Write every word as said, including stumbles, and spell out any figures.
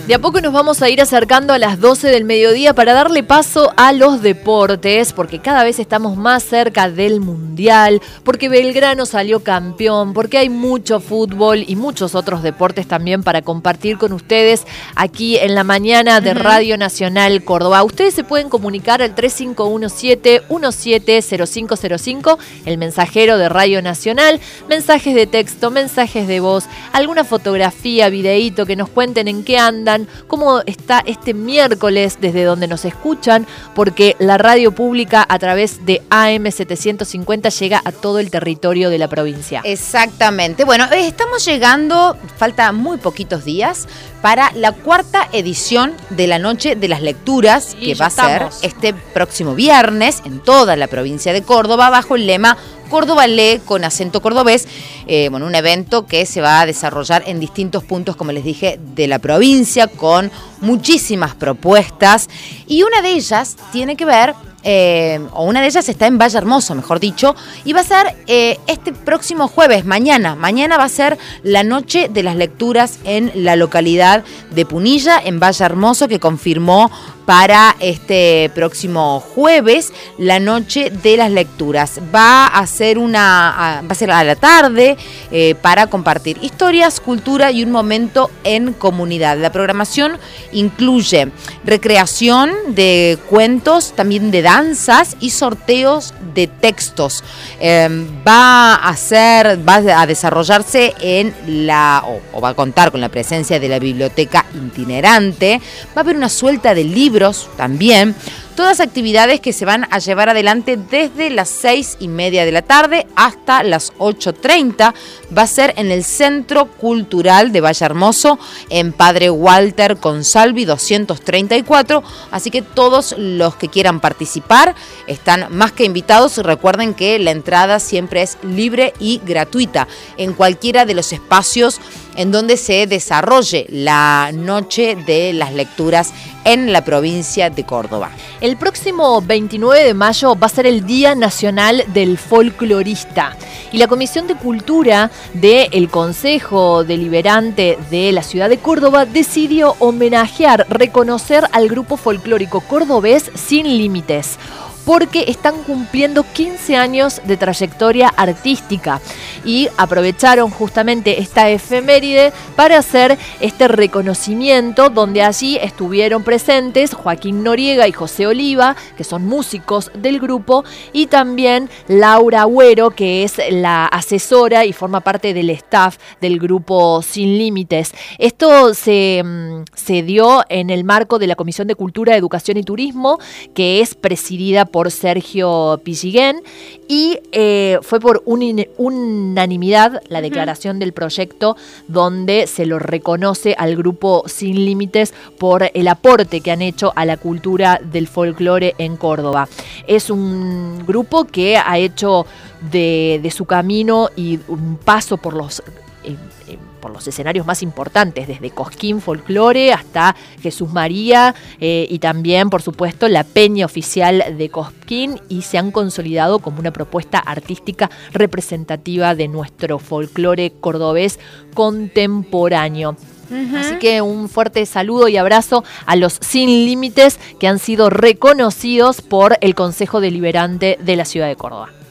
De a poco nos vamos a ir acercando a las doce del mediodía para darle paso a los deportes, porque cada vez estamos más cerca del Mundial, porque Belgrano salió campeón, porque hay mucho fútbol y muchos otros deportes también para compartir con ustedes aquí en la mañana de uh-huh. Radio Nacional Córdoba. Ustedes se pueden comunicar al tres cinco uno siete, uno siete cero cinco cero cinco, el mensajero de Radio Nacional, mensajes de texto, mensajes de voz, alguna fotografía, videíto que nos cuenten en qué andan, cómo está este miércoles desde donde nos escuchan, porque la radio pública a través de A M setecientos cincuenta llega a todo el territorio de la provincia. Exactamente. Bueno, estamos llegando, falta muy poquitos días, para la cuarta edición de la Noche de las Lecturas, sí, que va a ser este próximo viernes en toda la provincia de Córdoba, bajo el lema Córdoba lee con acento cordobés, eh, bueno, un evento que se va a desarrollar en distintos puntos, como les dije, de la provincia, con muchísimas propuestas, y una de ellas tiene que ver, eh, o una de ellas está en Valle Hermoso, mejor dicho, y va a ser eh, este próximo jueves, mañana, mañana va a ser la Noche de las Lecturas en la localidad de Punilla, en Valle Hermoso, que confirmó para este próximo jueves la Noche de las Lecturas. Va a ser una, va a ser a la tarde eh, para compartir historias, cultura y un momento en comunidad. La programación incluye recreación de cuentos, también de danzas y sorteos de textos. Eh, va a ser, va a desarrollarse en la, o, o va a contar con la presencia de la biblioteca itinerante. Va a haber una suelta de libros también, todas actividades que se van a llevar adelante desde las seis y media de la tarde hasta las ocho treinta. Va a ser en el Centro Cultural de Valle Hermoso, en Padre Walter Consalvi doscientos treinta y cuatro, así que todos los que quieran participar están más que invitados. Recuerden que la entrada siempre es libre y gratuita en cualquiera de los espacios en donde se desarrolle la Noche de las Lecturas en la provincia de Córdoba. El próximo veintinueve de mayo va a ser el Día Nacional del Folclorista, y la Comisión de Cultura del Consejo Deliberante de la ciudad de Córdoba decidió homenajear, reconocer al grupo folclórico cordobés Sin Límites, porque están cumpliendo quince años de trayectoria artística y aprovecharon justamente esta efeméride para hacer este reconocimiento, donde allí estuvieron presentes Joaquín Noriega y José Oliva, que son músicos del grupo, y también Laura Agüero, que es la asesora y forma parte del staff del grupo Sin Límites. Esto se, se dio en el marco de la Comisión de Cultura, Educación y Turismo, que es presidida por por Sergio Pilliguén, y eh, fue por un, unanimidad la declaración uh-huh. del proyecto, donde se lo reconoce al grupo Sin Límites por el aporte que han hecho a la cultura del folclore en Córdoba. Es un grupo que ha hecho de, de su camino y un paso por los eh, eh, por los escenarios más importantes, desde Cosquín Folclore hasta Jesús María, eh, y también, por supuesto, la Peña Oficial de Cosquín, y se han consolidado como una propuesta artística representativa de nuestro folclore cordobés contemporáneo. Uh-huh. Así que un fuerte saludo y abrazo a los Sin Límites, que han sido reconocidos por el Consejo Deliberante de la ciudad de Córdoba.